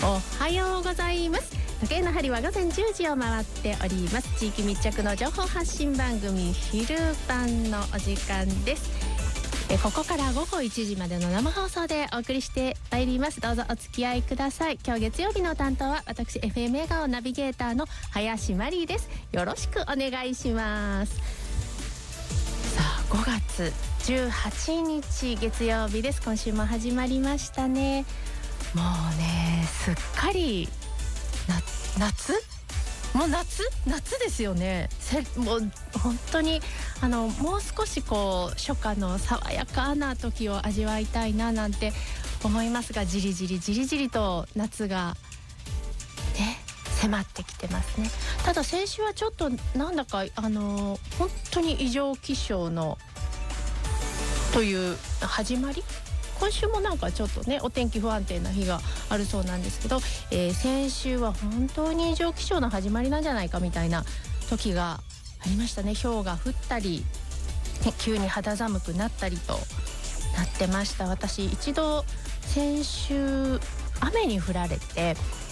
おはようございます。時計の針は午前10時を回っております。地域密着の情報発信番組昼晩のお時間です。ここから午後1時までの生放送でお送りしてまいります。どうぞお付き合いください。今日月曜日の担当は私 FM 笑顔ナビゲーターの林真理です。よろしくお願いします。さあ5月18日月曜日です。今週も始まりましたね。もうね、すっかり夏もう夏ですよね。もう本当にもう少しこう初夏の爽やかな時を味わいたいななんて思いますが、じりじりと夏がね迫ってきてますね。ただ先週はちょっとなんだか本当に異常気象のという始まり、今週もなんかちょっとねお天気不安定な日があるそうなんですけど、先週は本当に異常気象の始まりなんじゃないかみたいな時がありましたね。氷が降ったり、急に肌寒くなったりとなってました。私一度先週雨に降られて、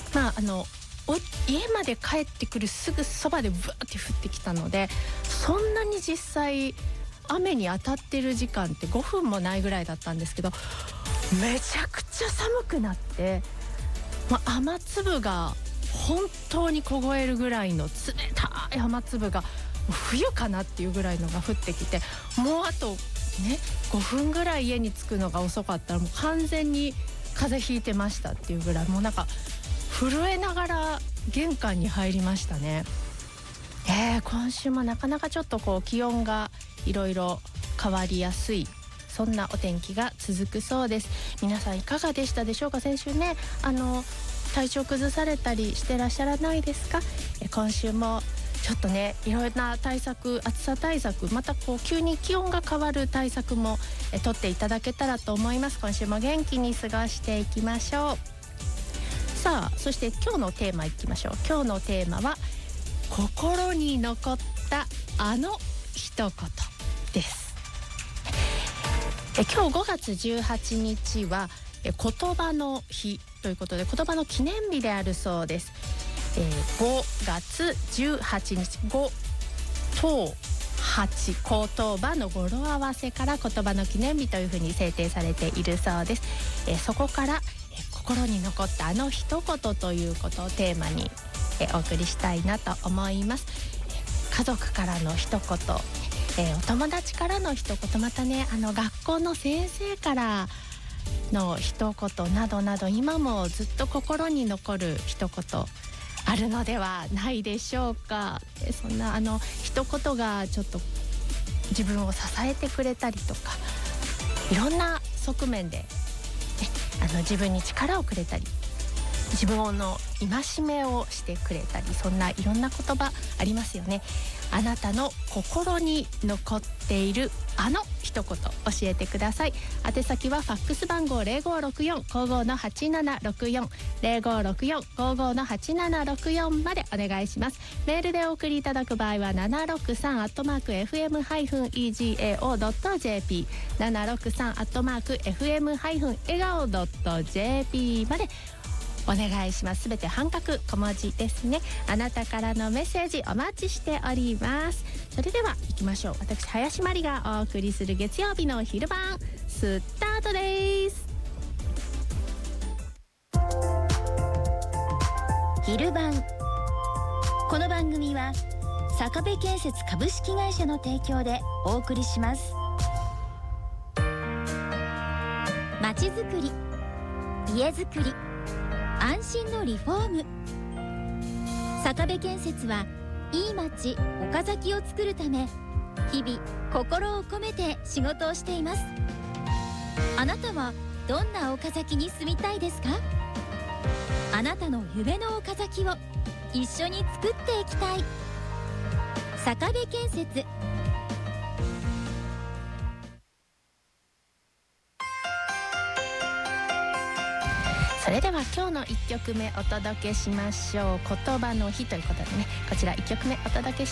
家まで帰ってくるすぐそばでブワーって降ってきたので、そんなに実際雨に当たってる時間って5分もないぐらいだったんですけど、めちゃくちゃ寒くなって、雨粒が本当に凍えるぐらいの冷たい雨粒が冬かなっていうぐらいのが降ってきて、もうあとね5分ぐらい家に着くのが遅かったらもう完全に風邪ひいてましたっていうぐらい、もうなんか震えながら玄関に入りましたね。今週もなかなかちょっとこう気温がいろいろ変わりやすい、そんなお天気が続くそうです。皆さんいかがでしたでしょうか。先週ね体調崩されたりしてらっしゃらないですか。今週もちょっとねいろんな対策、暑さ対策、またこう急に気温が変わる対策も取っていただけたらと思います。今週も元気に過ごしていきましょう。さあそして今日のテーマいきましょう。今日のテーマは心に残ったあの一言です。今日5月18日は言葉の日ということで、言葉の記念日であるそうです。5月18日、5と8、言葉の語呂合わせから言葉の記念日というふうに制定されているそうです。そこから心に残ったあの一言ということをテーマにお送りしたいなと思います。家族からの一言、お友達からの一言、またね学校の先生からの一言などなど、今もずっと心に残る一言あるのではないでしょうか。そんな一言がちょっと自分を支えてくれたりとか、いろんな側面で、自分に力をくれたり、自分の戒めをしてくれたり、そんないろんな言葉ありますよね。あなたの心に残っているあの一言教えてください。宛先はファックス番号 0564-55-8764 0564-55-8764 までお願いします。メールでお送りいただく場合は 763@fm-egao.jp 763@fm-egao.jp までお願いします。すべて半角小文字ですね。あなたからのメッセージお待ちしております。それでは行きましょう。私林真理がお送りする月曜日の昼晩スタートです。 昼晩、この番組は坂部建設株式会社の提供でお送りします。まちづくり、家づくり、安心のリフォーム。坂部建設はいい街岡崎を作るため、日々心を込めて仕事をしています。あなたはどんな岡崎に住みたいですか。あなたの夢の岡崎を一緒に作っていきたい。坂部建設。 それでは今日の1曲目お届けしましょう。言葉の日ということでね、こちら1曲目お届けし